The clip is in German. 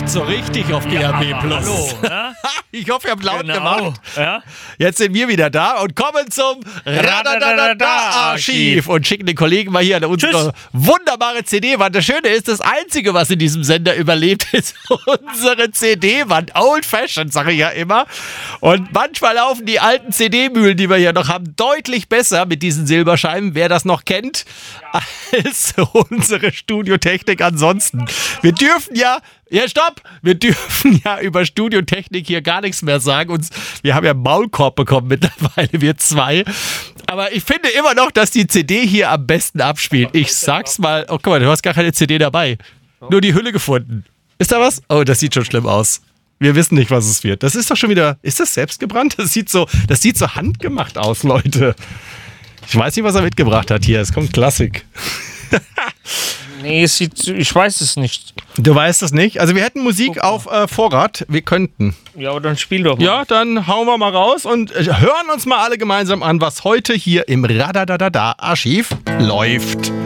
kracht so richtig auf GAB+. Hallo, ja? Ich hoffe, ihr habt laut Genau. gemacht. Ja? Jetzt sind wir wieder da und kommen zum Radadadada-Archiv und schicken den Kollegen mal hier an unsere wunderbare CD-Wand. Das Schöne ist, das Einzige, was in diesem Sender überlebt, ist unsere CD-Wand. Old-fashioned, sage ich ja immer. Und manchmal laufen die alten CD-Mühlen, die wir hier noch haben, deutlich besser mit diesen Silberscheiben, wer das noch kennt, als unsere Studiotechnik ansonsten. Wir dürfen wir dürfen ja über Studiotechnik hier gar nichts mehr sagen. Wir haben ja einen Maulkorb bekommen mittlerweile, wir zwei. Aber ich finde immer noch, dass die CD hier am besten abspielt. Ich sag's mal, oh guck mal, du hast gar keine CD dabei. Nur die Hülle gefunden. Ist da was? Oh, das sieht schon schlimm aus. Wir wissen nicht, was es wird. Das ist doch schon wieder, ist das selbstgebrannt? Das sieht so handgemacht aus, Leute. Ich weiß nicht, was er mitgebracht hat hier. Es kommt Klassik. Nee, ich weiß es nicht. Du weißt es nicht? Also wir hätten Musik auf Vorrat. Wir könnten. Ja, aber dann spiel doch mal. Ja, dann hauen wir mal raus und hören uns mal alle gemeinsam an, was heute hier im Radadadada-Archiv läuft.